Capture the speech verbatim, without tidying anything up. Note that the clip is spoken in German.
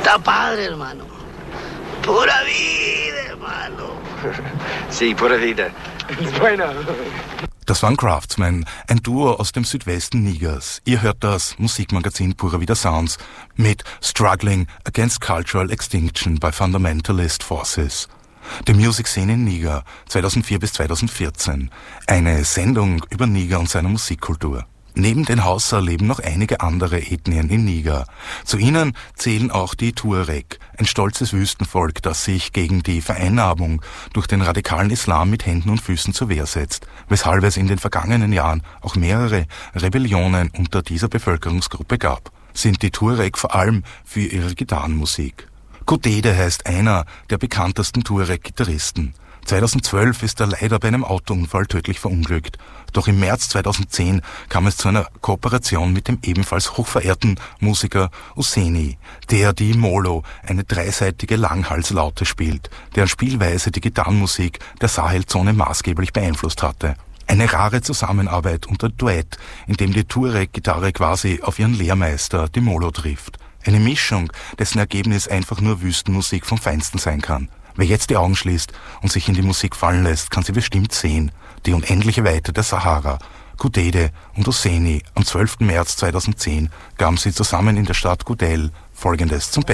Está padre, hermano. Pura vida, hermano. Sí, pura vida. Bueno. Das waren Craftsmen, ein Duo aus dem Südwesten Nigers. Ihr hört das Musikmagazin Pura Vida Sounds mit Struggling Against Cultural Extinction by Fundamentalist Forces. The Music Scene in Niger zweitausendvier bis zweitausendvierzehn. Eine Sendung über Niger und seine Musikkultur. Neben den Hausa leben noch einige andere Ethnien in Niger. Zu ihnen zählen auch die Tuareg, ein stolzes Wüstenvolk, das sich gegen die Vereinnahmung durch den radikalen Islam mit Händen und Füßen zur Wehr setzt, weshalb es in den vergangenen Jahren auch mehrere Rebellionen unter dieser Bevölkerungsgruppe gab. Sind die Tuareg vor allem für ihre Gitarrenmusik. Kudede heißt einer der bekanntesten Tuareg-Gitarristen. zweitausendzwölf ist er leider bei einem Autounfall tödlich verunglückt. Doch im März zweitausendzehn kam es zu einer Kooperation mit dem ebenfalls hochverehrten Musiker Ousseni, der die Molo, eine dreiseitige Langhalslaute spielt, deren Spielweise die Gitarrenmusik der Sahelzone maßgeblich beeinflusst hatte. Eine rare Zusammenarbeit und ein Duett, in dem die Tuareg-Gitarre quasi auf ihren Lehrmeister, die Molo, trifft. Eine Mischung, dessen Ergebnis einfach nur Wüstenmusik vom Feinsten sein kann. Wer jetzt die Augen schließt und sich in die Musik fallen lässt, kann sie bestimmt sehen. Die unendliche Weite der Sahara. Kudede und Ousseni am zwölften März zweitausendzehn gaben sie zusammen in der Stadt Gudel Folgendes zum Besten.